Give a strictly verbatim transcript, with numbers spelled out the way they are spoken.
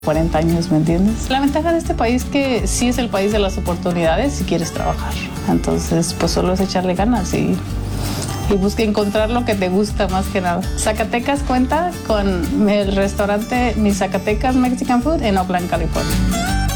cuarenta años, ¿me entiendes? La ventaja de este país es que sí es el país de las oportunidades si quieres trabajar. Entonces, pues solo es echarle ganas y, y busca encontrar lo que te gusta más que nada. Zacatecas cuenta con el restaurante Mi Zacatecas Mexican Food en Oakland, California.